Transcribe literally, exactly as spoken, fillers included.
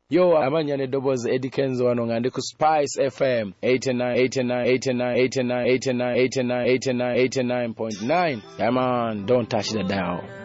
Yo, amanyane dobozi Eddie Kenzo wano nga ndi ku Spice F M eighty-nine, eighty-nine, eighty-nine, eighty-nine, eighty-nine, eighty-nine, eighty-nine, eighty-nine point nine. Yeah man, don't touch the dial.